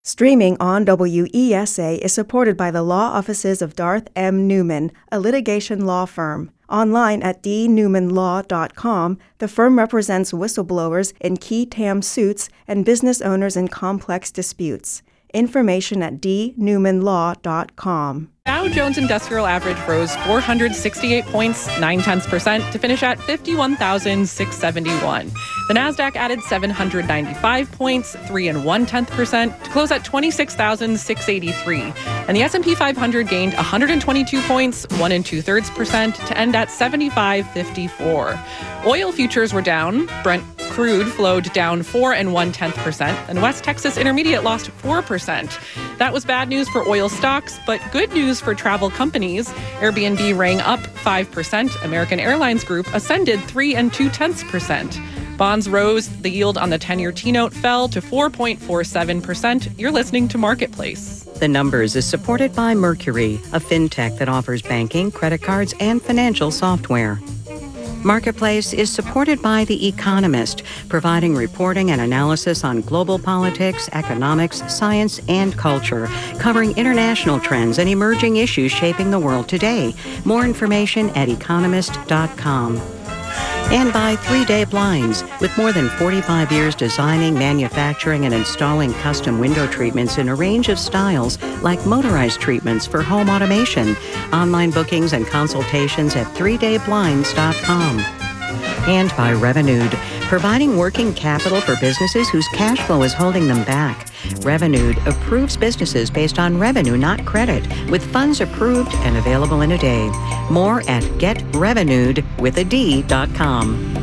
Streaming on WESA is supported by the law offices of Darth M. Newman, a litigation law firm. Online at dnewmanlaw.com, the firm represents whistleblowers in qui tam suits and business owners in complex disputes. Information at dnewmanlaw.com. Dow Jones Industrial Average rose 468 points, 0.9% to finish at 51,671. The Nasdaq added 795 points, 3.1%, to close at 26,683. And the S&P 500 gained 122 points, 1.2%, to end at 75.54. Oil futures were down. Brent crude flowed down 4.1%, and West Texas Intermediate lost 4%. That was bad news for oil stocks, but good news for travel companies. Airbnb rang up 5%. American Airlines Group ascended 3.2%. Bonds rose. The yield on the 10-year T-note fell to 4.47%. You're listening to Marketplace. The Numbers is supported by Mercury, a fintech that offers banking, credit cards, and financial software. Marketplace is supported by The Economist, providing reporting and analysis on global politics, economics, science, and culture, covering international trends and emerging issues shaping the world today. More information at economist.com. And by 3 Day Blinds. With more than 45 years designing, manufacturing, and installing custom window treatments in a range of styles, like motorized treatments for home automation. Online bookings and consultations at 3dayblinds.com. And by Revenued, providing working capital for businesses whose cash flow is holding them back. Revenued approves businesses based on revenue, not credit, with funds approved and available in a day. More at getrevenued.com.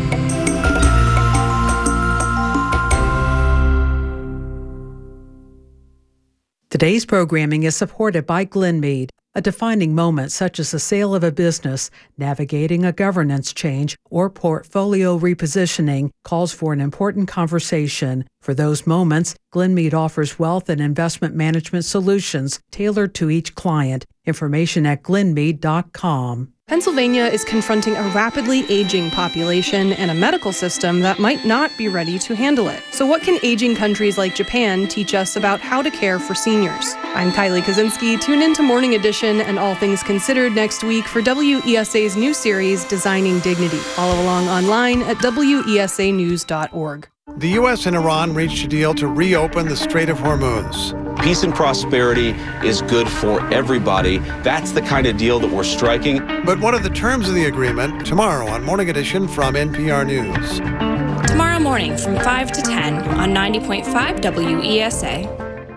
Today's programming is supported by Glenmead. A defining moment such as the sale of a business, navigating a governance change, or portfolio repositioning calls for an important conversation. For those moments, Glenmead offers wealth and investment management solutions tailored to each client. Information at glenmead.com. Pennsylvania is confronting a rapidly aging population and a medical system that might not be ready to handle it. So what can aging countries like Japan teach us about how to care for seniors? I'm Kylie Kaczynski. Tune in to Morning Edition and All Things Considered next week for WESA's new series, Designing Dignity. Follow along online at wesanews.org. The U.S. and Iran reached a deal to reopen the Strait of Hormuz. Peace and prosperity is good for everybody. That's the kind of deal that we're striking. But what are the terms of the agreement? Tomorrow on Morning Edition from NPR News. Tomorrow morning from 5 to 10 on 90.5 WESA.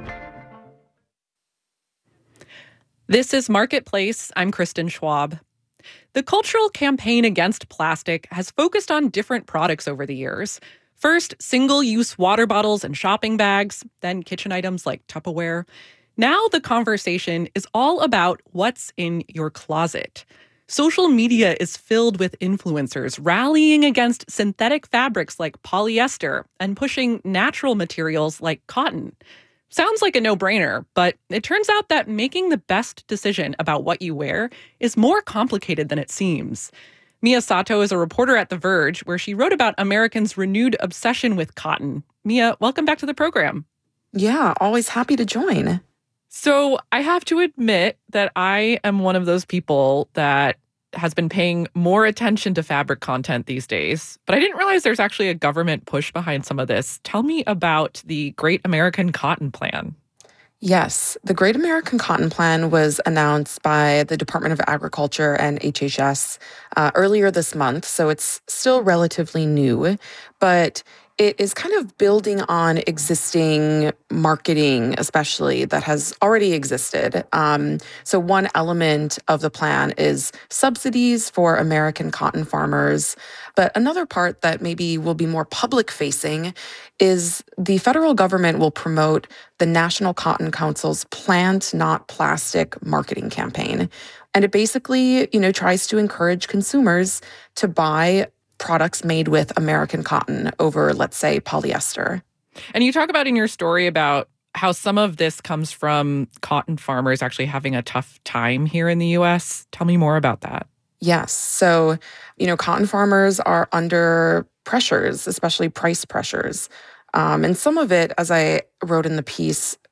This is Marketplace. I'm Kristen Schwab. The cultural campaign against plastic has focused on different products over the years. First, single-use water bottles and shopping bags, then kitchen items like Tupperware. Now the conversation is all about what's in your closet. Social media is filled with influencers rallying against synthetic fabrics like polyester and pushing natural materials like cotton. Sounds like a no-brainer, but it turns out that making the best decision about what you wear is more complicated than it seems. Mia Sato is a reporter at The Verge, where she wrote about Americans' renewed obsession with cotton. Mia, welcome back to the program. Yeah, always happy to join. So I have to admit that I am one of those people that has been paying more attention to fabric content these days, but I didn't realize there's actually a government push behind some of this. Tell me about the Great American Cotton Plan. Yes, the Great American Cotton Plan was announced by the Department of Agriculture and HHS earlier this month, so it's still relatively new, but it is kind of building on existing marketing, especially that has already existed. So one element of the plan is subsidies for American cotton farmers. But another part that maybe will be more public facing is the federal government will promote the National Cotton Council's Plant Not Plastic marketing campaign. And it basically, tries to encourage consumers to buy products made with American cotton over, let's say, polyester. And you talk about in your story about how some of this comes from cotton farmers actually having a tough time here in the U.S. Tell me more about that. Yes. So, cotton farmers are under pressures, especially price pressures. And some of it, as I wrote in the piece,